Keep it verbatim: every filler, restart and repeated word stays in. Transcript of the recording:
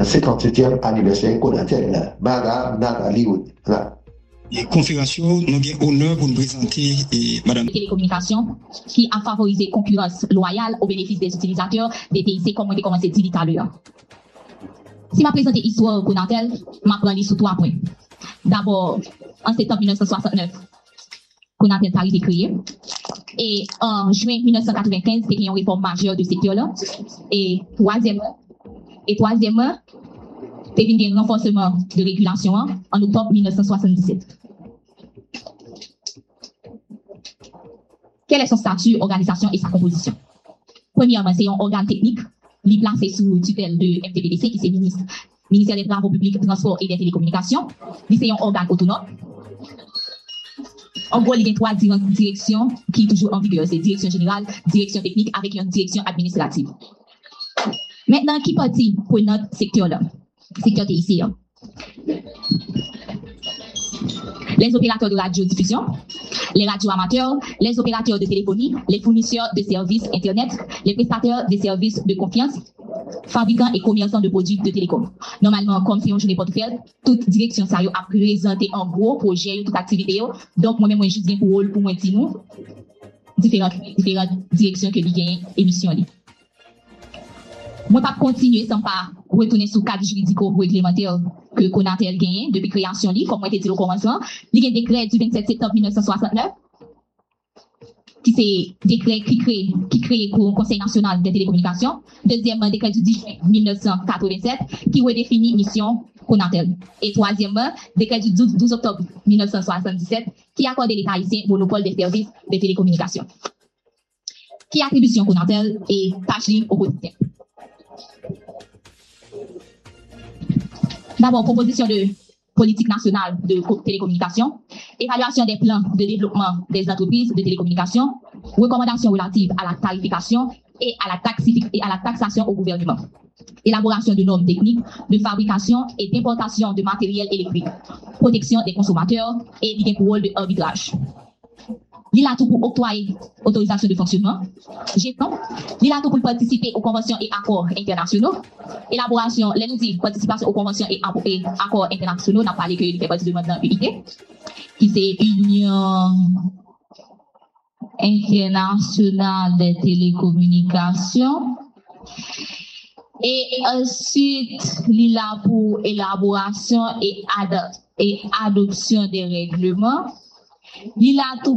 cinquante-septième anniversaire Konatel, Madame Nathalie Wood. Et conférence, nous avons honneur pour nous présenter et Madame. Télécommunications qui a favorisé concurrence loyale au bénéfice des utilisateurs des T I C comme on a commencé à dire tout à l'heure. Si je présente l'histoire Konatel, je vais prendre sous trois points. D'abord, en septembre mille neuf cent soixante-neuf, Konatel a été créé. Et en juin mille neuf cent quatre-vingt-quinze, c'est une réforme majeure de ce secteur-là. Et troisièmement, et troisièmement, c'est un renforcement de régulation en octobre mille neuf cent soixante-dix-sept. Quel est son statut, organisation et sa composition? Premièrement, c'est un organe technique, li placé sous tutelle de M T P D C, qui c'est ministre, ministère des Travaux publics, Transports et des Télécommunications. C'est un organe autonome. En gros, il y a trois directions qui sont toujours en vigueur. C'est direction générale, direction technique avec une direction administrative. Maintenant, qui partit pour notre secteur-là? Secteur T I C. Les opérateurs de radiodiffusion, les radios amateurs, les opérateurs de téléphonie, les fournisseurs de services Internet, les prestataires de services de confiance, fabricants et commerçants de produits de télécom. Normalement, comme c'est un journée portefeuille, toute direction ça a présenté en gros pour gérer toute activité. Donc, moi-même, moi, je viens pour rôle pour moi, dire nous, différentes, différentes directions que nous gagnons émission. Moi, pas continuer sans pas retourner sur le cadre juridico-réglementaire que Konatel gagne depuis création, comme moi, j'ai dit au commencement. Il y a un décret du vingt-sept septembre mille neuf cent soixante-neuf, qui c'est décret qui crée, qui crée le Conseil national des télécommunications. Deuxièmement, décret du dix juin mille neuf cent quatre-vingt-sept, qui redéfinit mission Konatel. Et troisièmement, décret du douze octobre mille neuf cent soixante-dix-sept, qui accorde l'État haïtien monopole des services de télécommunications. Qui attribution Konatel et tâche libre au quotidien. D'abord, proposition de politique nationale de télécommunications, évaluation des plans de développement des entreprises de télécommunications, recommandations relatives à la tarification et à la, et à la taxation au gouvernement, élaboration de normes techniques de fabrication et d'importation de matériel électrique, protection des consommateurs et du contrôle de arbitrage. Il a tout pour octroyer autorisation de fonctionnement, gestion, il a tout pour participer aux conventions et accords internationaux, élaboration, les nous dit participation aux conventions et accords internationaux, n'a parlé que il fait partie de maintenant U I T, qui c'est Union internationale des télécommunications. Et ensuite, il a pour élaboration et, ad et adoption des règlements. Il a tout